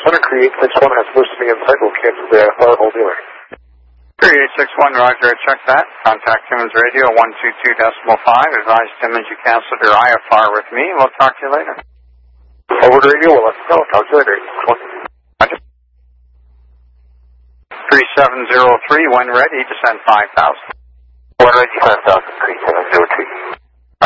Center, Create 61 has listening and cycle cancel the firewall dealer. Create 61, roger, check that. Contact Timmins Radio 122.5. Advise Timmins you canceled your IFR with me. We'll talk to you later. Forward radio, we'll let you know. Talk to you later. 3703, when ready, descend 5,000. When ready, 5,000, 3703.